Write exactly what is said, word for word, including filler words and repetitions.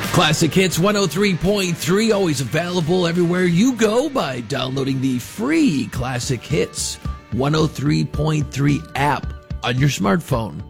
Classic Hits one oh three point three, always available everywhere you go by downloading the free Classic Hits one oh three point three app on your smartphone.